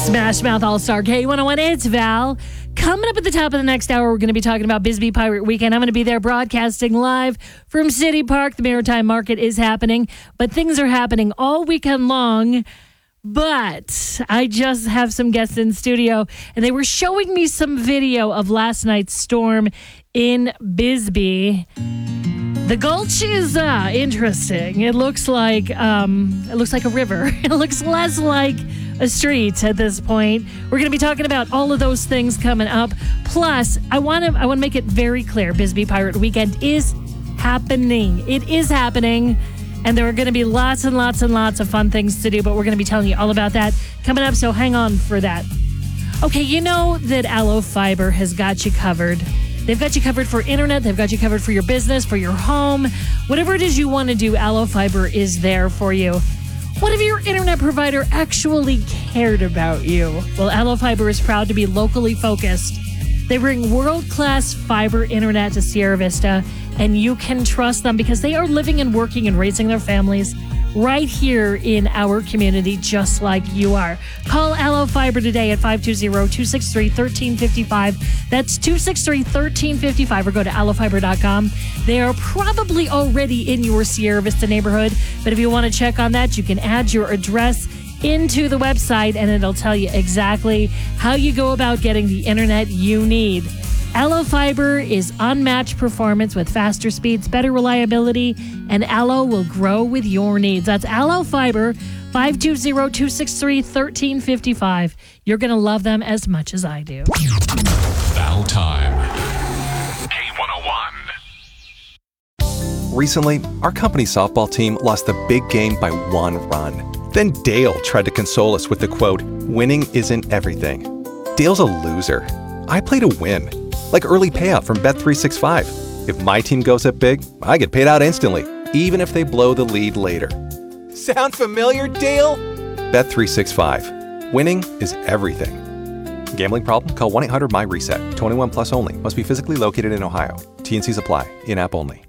Smash Mouth All-Star K101, it's Val. Coming up at the top of the next hour, we're going to be talking about Bisbee Pirate Weekend. I'm going to be there broadcasting live from City Park. The Maritime Market is happening, but things are happening all weekend long. But I just have some guests in studio, and they were showing me some video of last night's storm in Bisbee. The Gulch is interesting. It looks like a river. It looks less like a street at this point. We're going to be talking about all of those things coming up. Plus, I want to make it very clear: Bisbee Pirate Weekend is happening. It is happening, and there are going to be lots and lots and lots of fun things to do. But we're going to be telling you all about that coming up. So hang on for that. Okay, you know that Allo Fiber has got you covered. They've got you covered for internet. They've got you covered for your business, for your home. Whatever it is you want to do, Allo Fiber is there for you. What if your internet provider actually cared about you? Well, Allo Fiber is proud to be locally focused. They bring world-class fiber internet to Sierra Vista, and you can trust them because they are living and working and raising their families right here in our community, just like you are. Call Allo Fiber today at 520-263-1355. That's 263-1355, or go to allofiber.com. They are probably already in your Sierra Vista neighborhood, but if you want to check on that, you can add your address into the website, and it'll tell you exactly how you go about getting the internet you need. Allo Fiber is unmatched performance with faster speeds, better reliability, and Allo will grow with your needs. That's Allo Fiber, 520-263-1355. You're going to love them as much as I do. Val time. K101. Recently, our company softball team lost the big game by 1 run. Then Dale tried to console us with the quote, "Winning isn't everything." Dale's a loser. I play to win. Like early payout from Bet365. If my team goes up big, I get paid out instantly, even if they blow the lead later. Sound familiar, Dale? Bet365. Winning is everything. Gambling problem? Call 1-800-MY-RESET. 21 plus only. Must be physically located in Ohio. T&Cs apply. In-app only.